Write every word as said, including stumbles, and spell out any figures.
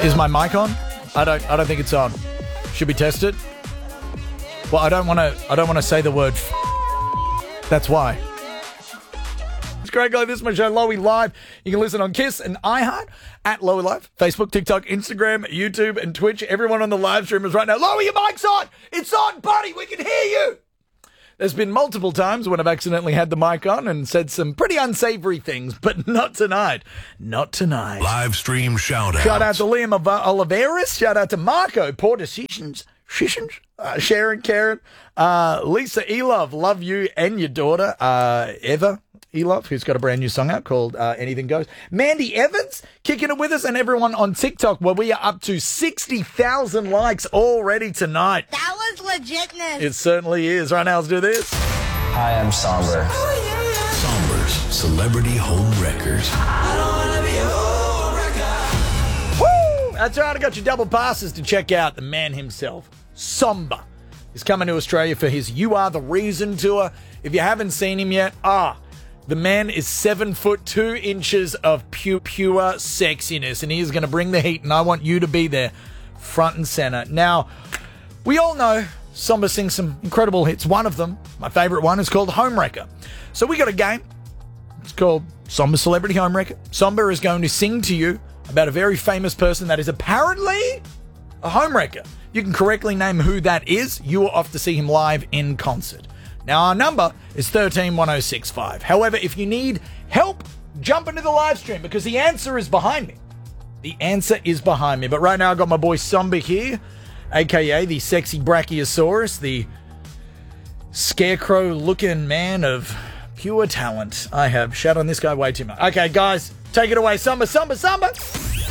Is my mic on? I don't. I don't think it's on. Should we test it? Well, I don't want to. I don't want to say the word. F- That's why. It's Craig Live. This is my show, Lowy Live. You can listen on Kiss and iHeart at Lowy Live, Facebook, TikTok, Instagram, YouTube, and Twitch. Everyone on the live stream is right now. Lowy, your mic's on. It's on, buddy. We can hear you. There's been multiple times when I've accidentally had the mic on and said some pretty unsavory things, but not tonight. Not tonight. Live stream shout out. Shout out to Liam of uh, Oliveris. Shout out to Marco. Poor decisions. Decisions. Uh, Sharon, Karen. Uh, Lisa Elove. Love you and your daughter. Uh, Eva Elove, who's got a brand new song out called uh, Anything Goes. Mandy Evans kicking it with us, and everyone on TikTok, where we are up to sixty thousand likes already tonight. That was legitness. It certainly is. Right now, let's do this. Hi, I'm Somber. Somber's Celebrity Home Records. Woo! That's right. I got your double passes to check out the man himself, Somber. He's coming to Australia for his You Are the Reason tour. If you haven't seen him yet, ah, the man is seven foot two inches of pure, pure sexiness, and he is going to bring the heat, and I want you to be there front and center. Now, we all know Somber sings some incredible hits. One of them, my favorite one, is called Homewrecker. So we got a game. It's called Somber Celebrity Homewrecker. Somber is going to sing to you about a very famous person that is apparently a homewrecker. You can correctly name who that is. You are off to see him live in concert. Now, our number is one three one oh six five. However, if you need help, jump into the live stream because the answer is behind me. The answer is behind me. But right now, I've got my boy Somber here, a k a the sexy Brachiosaurus, the scarecrow-looking man of pure talent. I have shat on this guy way too much. Okay, guys, take it away. Somber, Somber, Somber.